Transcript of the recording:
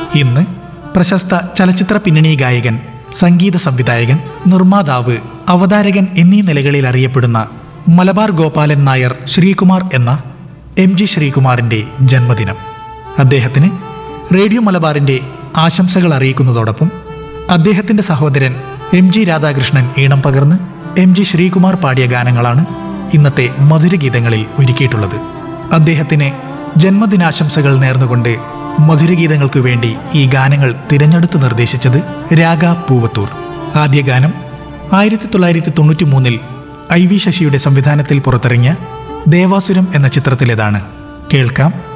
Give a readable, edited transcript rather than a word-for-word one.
ഇന്ന് പ്രശസ്ത ചലച്ചിത്ര പിന്നണി ഗായകൻ, സംഗീത സംവിധായകൻ, നിർമ്മാതാവ്, അവതാരകൻ എന്നീ നിലകളിൽ അറിയപ്പെടുന്ന മലബാർ ഗോപാലൻ നായർ ശ്രീകുമാർ എന്ന MG ശ്രീകുമാറിൻ്റെ ജന്മദിനം. അദ്ദേഹത്തിന് റേഡിയോ മലബാറിൻ്റെ ആശംസകൾ അറിയിക്കുന്നതോടൊപ്പം അദ്ദേഹത്തിൻ്റെ സഹോദരൻ MG രാധാകൃഷ്ണൻ ഈണം പകർന്ന് MG ശ്രീകുമാർ പാടിയ ഗാനങ്ങളാണ് ഇന്നത്തെ മധുരഗീതങ്ങളിൽ ഒരുക്കിയിട്ടുള്ളത്. അദ്ദേഹത്തിന് ജന്മദിനാശംസകൾ നേർന്നുകൊണ്ട് മധുരഗീതങ്ങൾക്ക് വേണ്ടി ഈ ഗാനങ്ങൾ തിരഞ്ഞെടുത്ത് നിർദ്ദേശിച്ചത് രാഗ പൂവത്തൂർ. ആദ്യ ഗാനം 1993 IV ശശിയുടെ സംവിധാനത്തിൽ പുറത്തിറങ്ങിയ ദേവാസുരം എന്ന ചിത്രത്തിലേതാണ്. കേൾക്കാം.